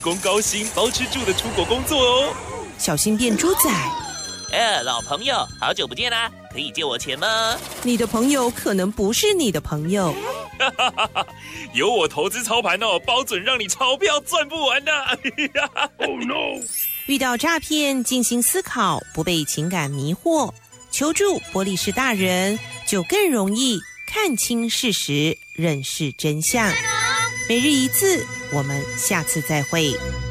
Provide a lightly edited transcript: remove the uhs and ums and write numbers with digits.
公高薪包吃住的出国工作哦。 小心变猪仔。 老朋友，好久不见啦，可以借我钱吗？ 你的朋友可能不是你的朋友。 有我投资操盘哦，包准让你钞票赚不完的。Oh no！ 遇到诈骗，静心思考，不被情感迷惑，求助玻璃市大人，就更容易看清事实，认识真相。每日一字，我们下次再会。